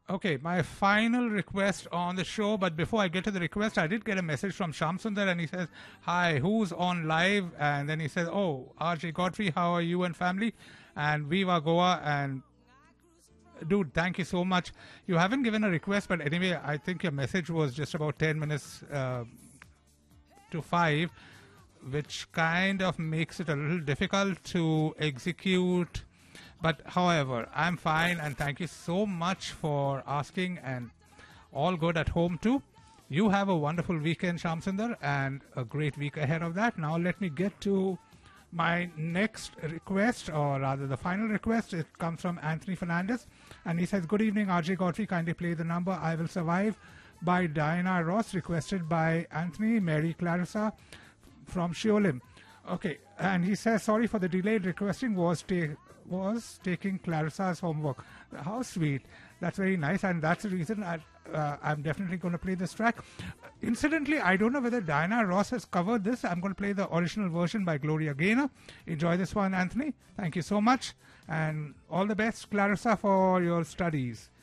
Okay, my final request on the show, but before I get to the request, I did get a message from Shamsundar and he says, "Hi, who's on live?" And then he says, "Oh, RJ Godfrey, how are you and family?" And Viva Goa. And dude, thank you so much. You haven't given a request, but anyway, I think your message was just about 10 minutes to 5, which kind of makes it a little difficult to execute. But however, I'm fine, and thank you so much for asking, and all good at home too. You have a wonderful weekend, Shamsundar, and a great week ahead of that. Now let me get to my next request, or rather the final request. It comes from Anthony Fernandez, and he says, "Good evening, RJ Godfrey. Kindly play the number I Will Survive by Diana Ross, requested by Anthony, Mary Clarissa from Shiolim." Okay, and he says, "Sorry for the delayed requesting, was taking Clarissa's homework." How sweet. That's very nice, and that's the reason I'm definitely going to play this track. Incidentally, I don't know whether Diana Ross has covered this. I'm going to play the original version by Gloria Gaynor. Enjoy this one, Anthony. Thank you so much, and all the best, Clarissa, for your studies.